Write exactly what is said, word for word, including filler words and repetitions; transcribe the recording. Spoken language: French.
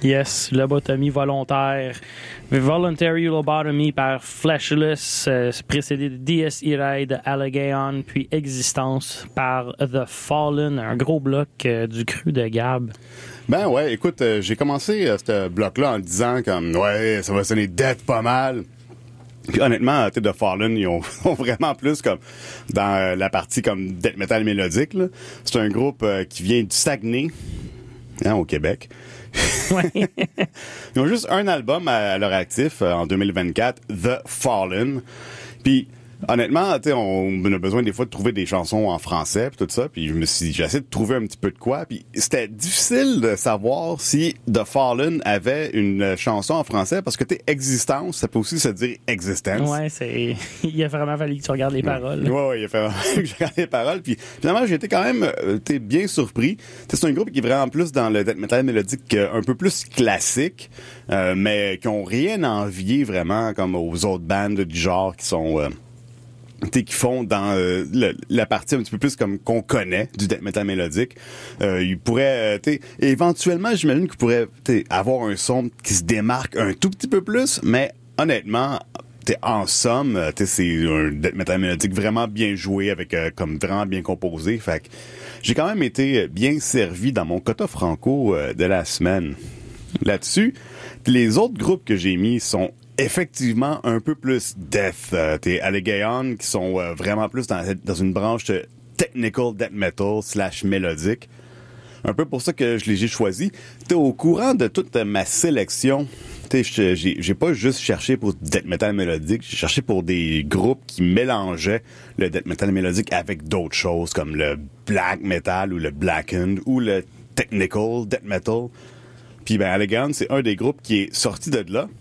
Yes, lobotomie volontaire. Voluntary Lobotomy par Fleshless, euh, précédé de D S Irae de Allegaeon, puis Existence par The Fallen, un gros bloc euh, du cru de Gab. Ben ouais, écoute, euh, j'ai commencé euh, ce bloc-là en disant comme, ouais, ça va sonner death pas mal. Puis honnêtement, tu sais, The Fallen, ils ont, ont vraiment plus comme dans euh, la partie comme death metal mélodique, là. C'est un groupe euh, qui vient du Saguenay, hein, au Québec. Ouais. Ils ont juste un album à, à leur actif euh, en deux mille vingt-quatre, The Fallen. Puis honnêtement, tu sais, on, on a besoin des fois de trouver des chansons en français puis tout ça. Puis je me suis, j'ai essayé de trouver un petit peu de quoi. Puis c'était difficile de savoir si The Fallen avait une chanson en français parce que tu sais, existence, ça peut aussi se dire existence. Ouais, c'est. Il a vraiment fallu que tu regardes les paroles. Ouais, ouais, il a fallu que je regarde les paroles. Puis finalement, j'ai été quand même, euh, t'es bien surpris. T'sais, c'est un groupe qui est vraiment plus dans le death metal mélodique, euh, un peu plus classique, euh, mais qui ont rien à envier vraiment comme aux autres bandes du genre qui sont. Euh, T'sais, qui font dans euh, le, la partie un petit peu plus comme qu'on connaît du death metal mélodique. Euh, ils pourraient, euh, t'sais, éventuellement, j'imagine qu'ils pourraient t'sais, avoir un son qui se démarque un tout petit peu plus, mais honnêtement, t'sais, en somme, t'sais, c'est un death metal mélodique vraiment bien joué, avec euh, comme vraiment bien composé. Fait que j'ai quand même été bien servi dans mon quota franco euh, de la semaine là-dessus. Puis les autres groupes que j'ai mis sont effectivement un peu plus death. Euh, t'es Allegaeon qui sont euh, vraiment plus dans, dans une branche de technical death metal slash mélodique. Un peu pour ça que je les j'ai choisis. T'es au courant de toute ma sélection. T'es, j'ai, j'ai pas juste cherché pour death metal mélodique, j'ai cherché pour des groupes qui mélangeaient le death metal mélodique avec d'autres choses comme le black metal ou le blackened ou le technical death metal. Puis ben Allegaeon, c'est un des groupes qui est sorti de là.